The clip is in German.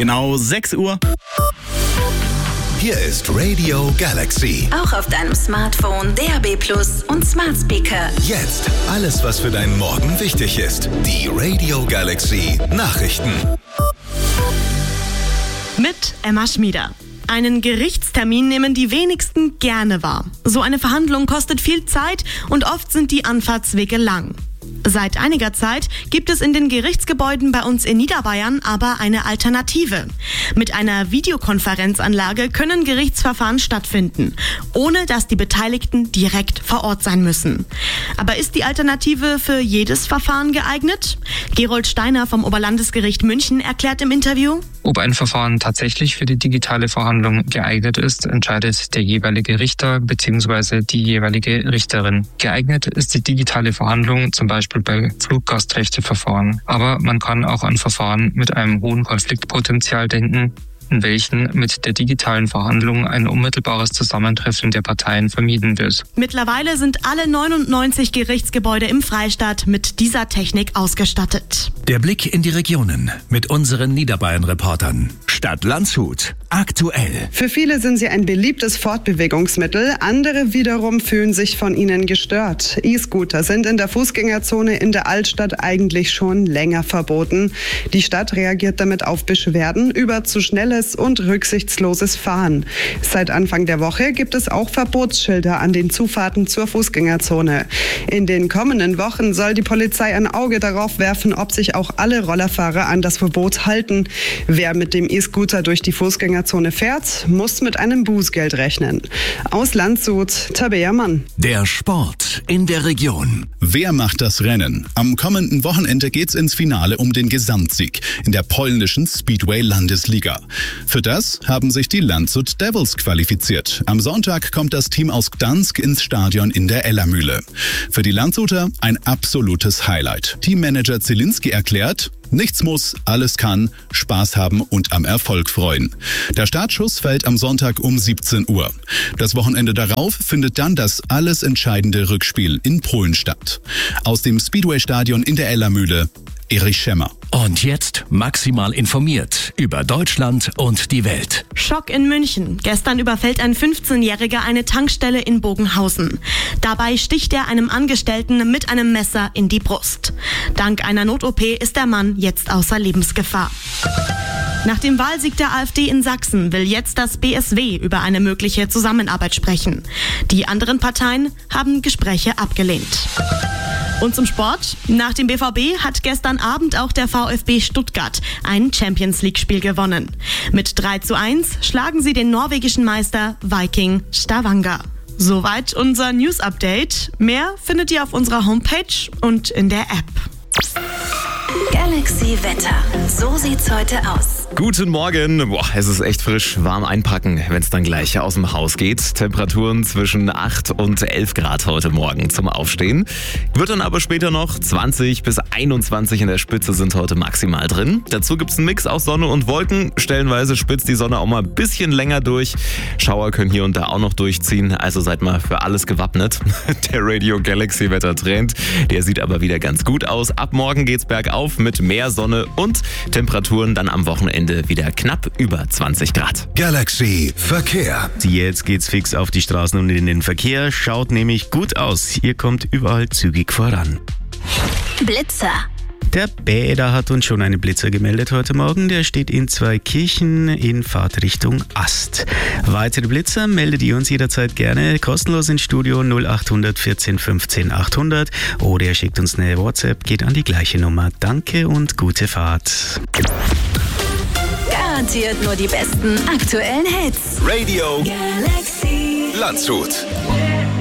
Genau 6 Uhr. Hier ist Radio Galaxy. Auch auf deinem Smartphone, DAB+ und Smart Speaker. Jetzt alles, was für deinen Morgen wichtig ist. Die Radio Galaxy Nachrichten. Mit Emma Schmieder. Einen Gerichtstermin nehmen die wenigsten gerne wahr. So eine Verhandlung kostet viel Zeit und oft sind die Anfahrtswege lang. Seit einiger Zeit gibt es in den Gerichtsgebäuden bei uns in Niederbayern aber eine Alternative. Mit einer Videokonferenzanlage können Gerichtsverfahren stattfinden, ohne dass die Beteiligten direkt vor Ort sein müssen. Aber ist die Alternative für jedes Verfahren geeignet? Gerold Steiner vom Oberlandesgericht München erklärt im Interview: Ob ein Verfahren tatsächlich für die digitale Verhandlung geeignet ist, entscheidet der jeweilige Richter bzw. die jeweilige Richterin. Geeignet ist die digitale Verhandlung zum Beispiel bei Fluggastrechteverfahren. Aber man kann auch an Verfahren mit einem hohen Konfliktpotenzial denken, in welchen mit der digitalen Verhandlung ein unmittelbares Zusammentreffen der Parteien vermieden wird. Mittlerweile sind alle 99 Gerichtsgebäude im Freistaat mit dieser Technik ausgestattet. Der Blick in die Regionen mit unseren Niederbayern-Reportern. Stadt Landshut. Aktuell. Für viele sind sie ein beliebtes Fortbewegungsmittel, andere wiederum fühlen sich von ihnen gestört. E-Scooter sind in der Fußgängerzone in der Altstadt eigentlich schon länger verboten. Die Stadt reagiert damit auf Beschwerden über zu schnelles und rücksichtsloses Fahren. Seit Anfang der Woche gibt es auch Verbotsschilder an den Zufahrten zur Fußgängerzone. In den kommenden Wochen soll die Polizei ein Auge darauf werfen, ob sich auch alle Rollerfahrer an das Verbot halten. Wer mit dem E-Scooter durch die Fußgängerzone fährt, muss mit einem Bußgeld rechnen. Aus Landshut, Tabea Mann. Der Sport in der Region. Wer macht das Rennen? Am kommenden Wochenende geht's ins Finale um den Gesamtsieg in der polnischen Speedway-Landesliga. Für das haben sich die Landshut Devils qualifiziert. Am Sonntag kommt das Team aus Gdansk ins Stadion in der Ellermühle. Für die Landshuter ein absolutes Highlight. Teammanager Zielinski erklärt: Nichts muss, alles kann, Spaß haben und am Erfolg freuen. Der Startschuss fällt am Sonntag um 17 Uhr. Das Wochenende darauf findet dann das alles entscheidende Rückspiel in Polen statt. Aus dem Speedway-Stadion in der Ellermühle, Erich Schemmer. Und jetzt maximal informiert über Deutschland und die Welt. Schock in München. Gestern überfällt ein 15-Jähriger eine Tankstelle in Bogenhausen. Dabei sticht er einem Angestellten mit einem Messer in die Brust. Dank einer Not-OP ist der Mann jetzt außer Lebensgefahr. Nach dem Wahlsieg der AfD in Sachsen will jetzt das BSW über eine mögliche Zusammenarbeit sprechen. Die anderen Parteien haben Gespräche abgelehnt. Und zum Sport. Nach dem BVB hat gestern Abend auch der VfB Stuttgart ein Champions-League-Spiel gewonnen. Mit 3:1 schlagen sie den norwegischen Meister Viking Stavanger. Soweit unser News-Update. Mehr findet ihr auf unserer Homepage und in der App. Galaxy Wetter. So sieht's heute aus. Guten Morgen. Es ist echt frisch, warm einpacken, wenn es dann gleich aus dem Haus geht. Temperaturen zwischen 8 und 11 Grad heute Morgen zum Aufstehen. Wird dann aber später noch 20 bis 21 in der Spitze sind heute maximal drin. Dazu gibt's einen Mix aus Sonne und Wolken. Stellenweise spitzt die Sonne auch mal ein bisschen länger durch. Schauer können hier und da auch noch durchziehen. Also seid mal für alles gewappnet. Der Radio Galaxy Wettertrend, der sieht aber wieder ganz gut aus. Ab morgen geht's bergauf mit mehr Sonne und Temperaturen dann am Wochenende wieder knapp über 20 Grad. Galaxy Verkehr. Jetzt geht's fix auf die Straßen und in den Verkehr. Schaut nämlich gut aus. Ihr kommt überall zügig voran. Blitzer. Der Bäder hat uns schon einen Blitzer gemeldet heute Morgen. Der steht in Zweikirchen in Fahrtrichtung Ast. Weitere Blitzer meldet ihr uns jederzeit gerne kostenlos ins Studio 0800 14 15 800 oder ihr schickt uns eine WhatsApp, geht an die gleiche Nummer. Danke und gute Fahrt. Garantiert nur die besten aktuellen Hits. Radio Galaxy Landshut.